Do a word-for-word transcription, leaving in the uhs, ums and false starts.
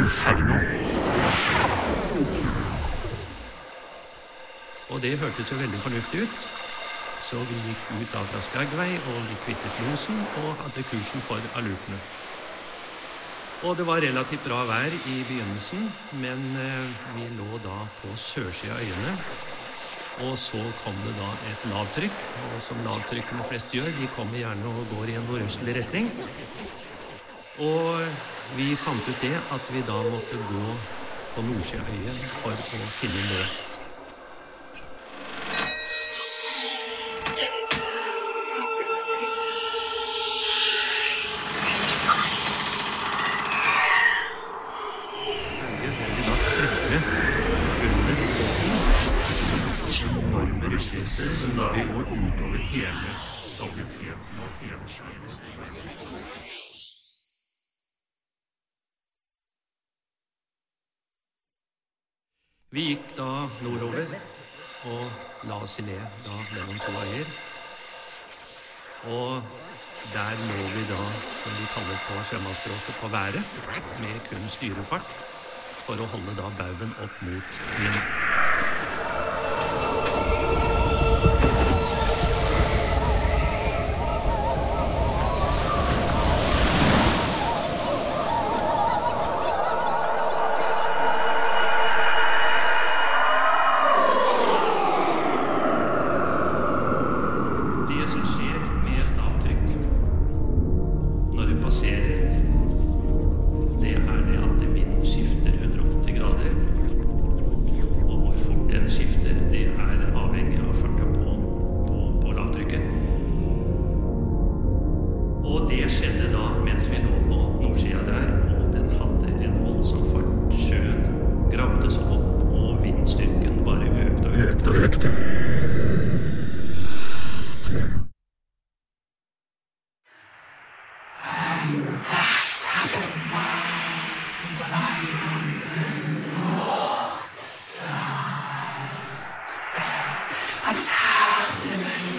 inferno. Og det hørtes jo veldig fornuftig ut. Så vi gikk ut da fra Skagvei, og vi kvittet losen og hadde kursen for alurtene. Og det var relativt bra vær i begynnelsen, men eh, vi lå da på sørsiden av øyene. Og så kom det da et lavtrykk, og som lavtrykkene flest gjør, de kommer gjerne og går i en nordøstlig retning. Og vi fant ut det at vi da måtte gå på nordsiden av øyet for å finne mål. Som da vi går utover hele stabiliteten og hele skjønnet. Vi gikk da nordover og la oss i le da mellom to øyer. Og der lå vi da, som vi kaller på sjømannsspråket, på været, med kun styrefart, for å holde da baugen opp mot vind. I just had